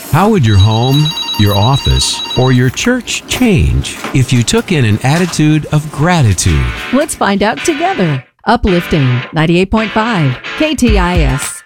How would your home, your office, or your church change if you took in an attitude of gratitude? Let's find out together. Uplifting 98.5 KTIS.